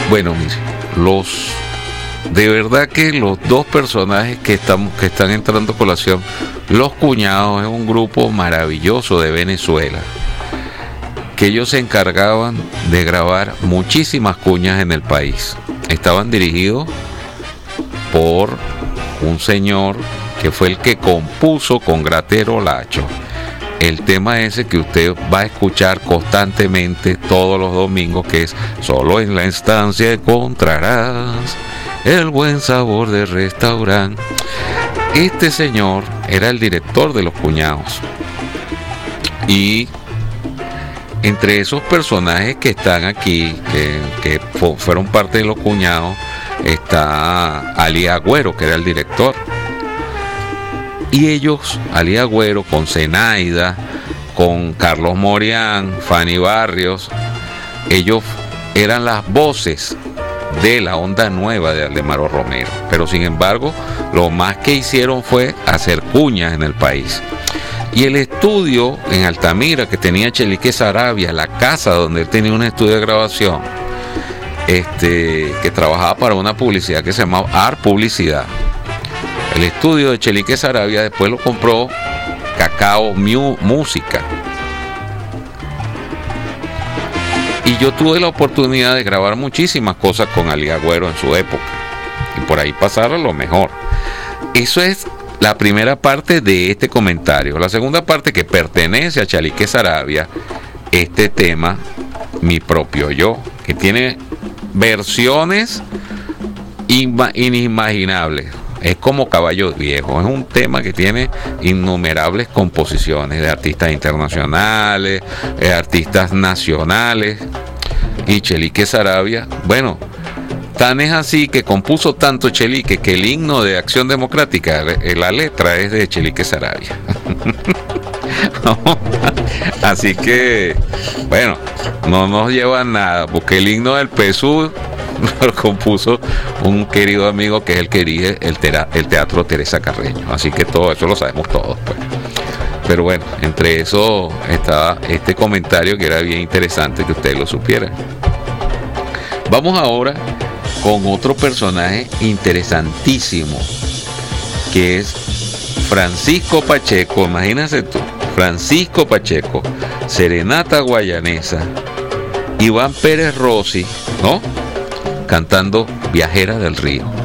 Bueno, mire, de verdad que los dos personajes que están entrando a colación, Los Cuñados, es un grupo maravilloso de Venezuela, que ellos se encargaban de grabar muchísimas cuñas en el país. Estaban dirigidos por un señor que fue el que compuso con Gratero Lacho el tema ese que usted va a escuchar constantemente todos los domingos, que es solo en la estancia encontrarás el buen sabor del restaurante. Este señor era el director de Los Cuñados, y entre esos personajes que están aquí, que fueron parte de Los Cuñados, está Ali Agüero, que era el director. Y ellos, Ali Agüero, con Zenaida, con Carlos Morián, Fanny Barrios, ellos eran las voces de la onda nueva de Aldemaro Romero. Pero sin embargo, lo más que hicieron fue hacer cuñas en el país. Y el estudio en Altamira que tenía Chelique Saravia, la casa donde él tenía un estudio de grabación, que trabajaba para una publicidad que se llamaba Art Publicidad. El estudio de Chelique Saravia después lo compró Cacao Música. Y yo tuve la oportunidad de grabar muchísimas cosas con Ali Agüero en su época, y por ahí pasaron lo mejor. Eso es la primera parte de este comentario. La segunda parte, que pertenece a Chelique Saravia, este tema, Mi Propio Yo, que tiene versiones inimaginables. Es como Caballo Viejo, es un tema que tiene innumerables composiciones de artistas internacionales, de artistas nacionales. Y Chelique Saravia, bueno, tan es así que compuso tanto Chelique que el himno de Acción Democrática, la letra es de Chelique Saravia. Así que, bueno, no nos lleva a nada, porque el himno del PSUV lo compuso un querido amigo que es el que dirige el Teatro Teresa Carreño. Así que todo eso lo sabemos todos, pues. Pero bueno, entre eso estaba este comentario que era bien interesante que ustedes lo supieran. Vamos ahora con otro personaje interesantísimo, que es Francisco Pacheco. Imagínate tú, Francisco Pacheco, Serenata Guayanesa, Iván Pérez Rossi, ¿no?, cantando Viajera del Río.